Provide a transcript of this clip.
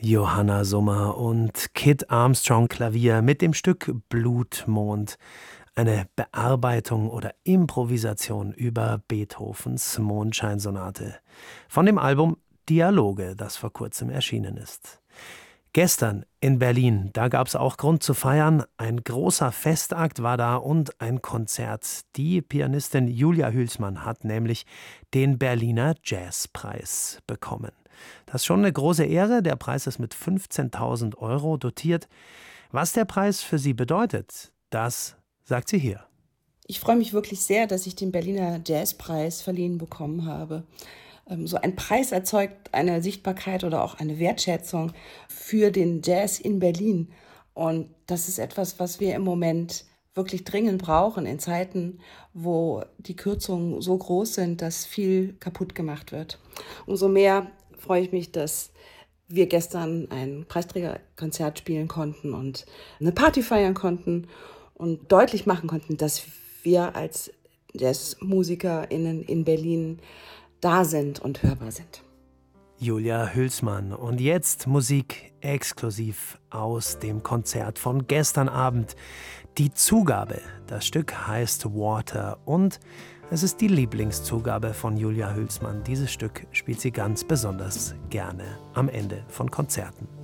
Johanna Summer und Kit Armstrong Klavier mit dem Stück Blutmond. Eine Bearbeitung oder Improvisation über Beethovens Mondscheinsonate. Von dem Album Dialoge, das vor kurzem erschienen ist. Gestern in Berlin, da gab es auch Grund zu feiern. Ein großer Festakt war da und ein Konzert. Die Pianistin Julia Hülsmann hat nämlich den Berliner Jazzpreis bekommen. Das ist schon eine große Ehre. Der Preis ist mit 15.000 € dotiert. Was der Preis für sie bedeutet, das sagt sie hier. Ich freue mich wirklich sehr, dass ich den Berliner Jazzpreis verliehen bekommen habe. So ein Preis erzeugt eine Sichtbarkeit oder auch eine Wertschätzung für den Jazz in Berlin. Und das ist etwas, was wir im Moment wirklich dringend brauchen in Zeiten, wo die Kürzungen so groß sind, dass viel kaputt gemacht wird. Umso mehr freue ich mich, dass wir gestern ein Preisträgerkonzert spielen konnten und eine Party feiern konnten und deutlich machen konnten, dass wir als JazzmusikerInnen in Berlin da sind und hörbar sind. Julia Hülsmann. Und jetzt Musik exklusiv aus dem Konzert von gestern Abend. Die Zugabe. Das Stück heißt Water und es ist die Lieblingszugabe von Julia Hülsmann. Dieses Stück spielt sie ganz besonders gerne am Ende von Konzerten.